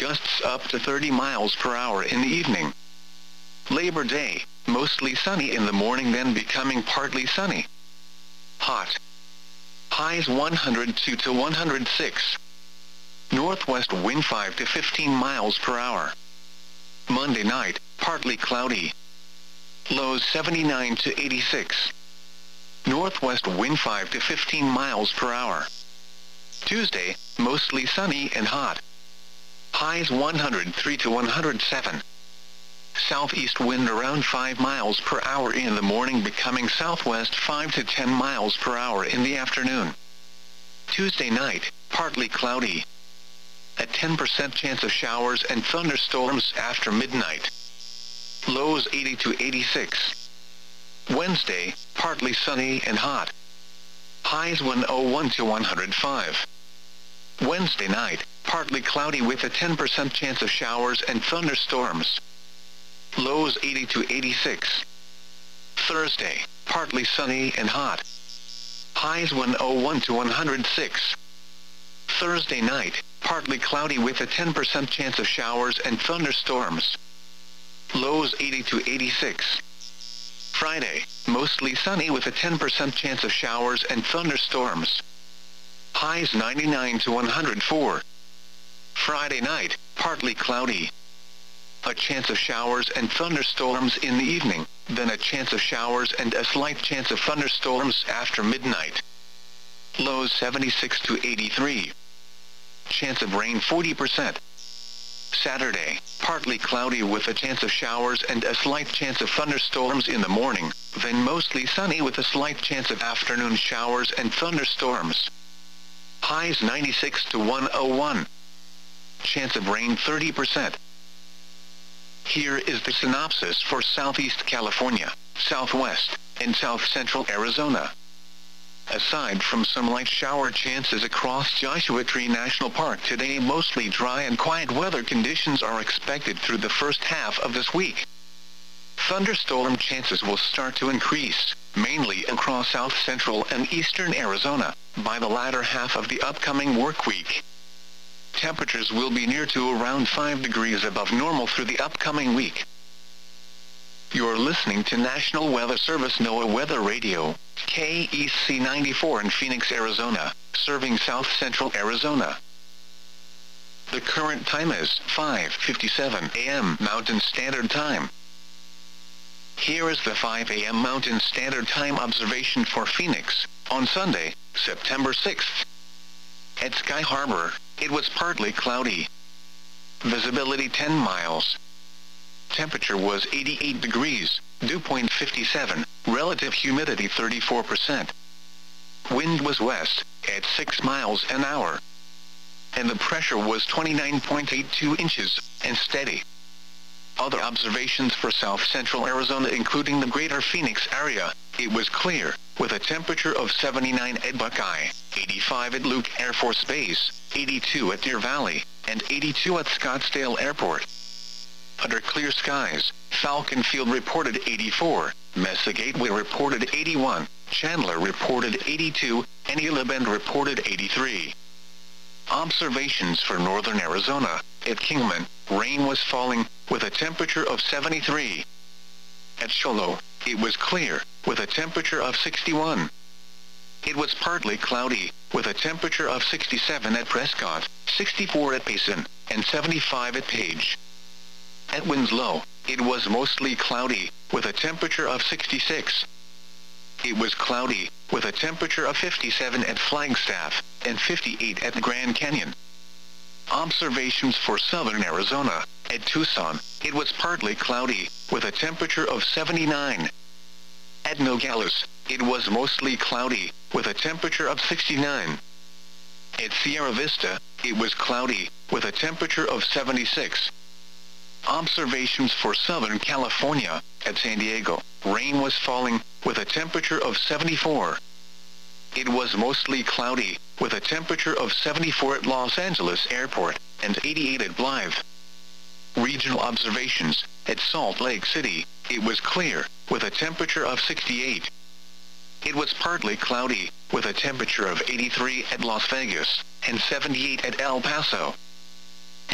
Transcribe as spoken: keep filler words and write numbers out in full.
gusts up to thirty miles per hour in the evening. Labor Day, mostly sunny in the morning then becoming partly sunny. Hot. Highs one hundred two to one hundred six. Northwest wind five to fifteen miles per hour. Monday night, partly cloudy. Lows seventy-nine to eighty-six. Northwest wind five to fifteen miles per hour. Tuesday, mostly sunny and hot. Highs one hundred three to one hundred seven. Southeast wind around five miles per hour in the morning becoming southwest five to ten miles per hour in the afternoon. Tuesday night, partly cloudy. A ten percent chance of showers and thunderstorms after midnight. Lows eighty to eighty-six. Wednesday, partly sunny and hot. Highs one oh one to one hundred five. Wednesday night, partly cloudy with a ten percent chance of showers and thunderstorms. Lows eighty to eighty-six. Thursday, partly sunny and hot. Highs one oh one to one hundred six. Thursday night, partly cloudy with a ten percent chance of showers and thunderstorms. Lows eighty to eighty-six. Friday, mostly sunny with a ten percent chance of showers and thunderstorms. Highs ninety-nine to one hundred four. Friday night, partly cloudy. A chance of showers and thunderstorms in the evening, then a chance of showers and a slight chance of thunderstorms after midnight. Lows seventy-six to eighty-three. Chance of rain forty percent. Saturday, partly cloudy with a chance of showers and a slight chance of thunderstorms in the morning, then mostly sunny with a slight chance of afternoon showers and thunderstorms. Highs ninety-six to one oh one. Chance of rain thirty percent. Here is the synopsis for Southeast California, Southwest, and South Central Arizona. Aside from some light shower chances across Joshua Tree National Park today, mostly dry and quiet weather conditions are expected through the first half of this week. Thunderstorm chances will start to increase, mainly across South Central and Eastern Arizona, by the latter half of the upcoming work week. Temperatures will be near to around five degrees above normal through the upcoming week. You're listening to National Weather Service NOAA Weather Radio, K E C ninety-four in Phoenix, Arizona, serving South Central Arizona. The current time is five fifty-seven a m Mountain Standard Time. Here is the five a m Mountain Standard Time observation for Phoenix, on Sunday, September sixth. At Sky Harbor, it was partly cloudy. Visibility ten miles. Temperature was eighty-eight degrees, dew point fifty-seven, relative humidity thirty-four percent. Wind was west, at six miles an hour. And the pressure was twenty-nine point eight two inches, and steady. Other observations for South Central Arizona including the greater Phoenix area, it was clear, with a temperature of seventy-nine at Buckeye, eighty-five at Luke Air Force Base, eighty-two at Deer Valley, and eighty-two at Scottsdale Airport. Under clear skies, Falcon Field reported eighty-four, Mesa Gateway reported eighty-one, Chandler reported eighty-two, and Gila Bend reported eighty-three. Observations for northern Arizona, at Kingman, rain was falling, with a temperature of seventy-three. At Sholo, it was clear, with a temperature of sixty-one. It was partly cloudy, with a temperature of sixty-seven at Prescott, sixty-four at Payson, and seventy-five at Page. At Winslow, it was mostly cloudy, with a temperature of sixty-six. It was cloudy, with a temperature of fifty-seven at Flagstaff, and fifty-eight at Grand Canyon. Observations for southern Arizona, at Tucson, it was partly cloudy, with a temperature of seventy-nine. At Nogales, it was mostly cloudy, with a temperature of sixty-nine. At Sierra Vista, it was cloudy, with a temperature of seventy-six. Observations for Southern California, at San Diego, rain was falling, with a temperature of seventy-four. It was mostly cloudy, with a temperature of seventy-four at Los Angeles Airport, and eighty-eight at Blythe. Regional observations, at Salt Lake City, it was clear, with a temperature of sixty-eight. It was partly cloudy, with a temperature of eighty-three at Las Vegas, and seventy-eight at El Paso.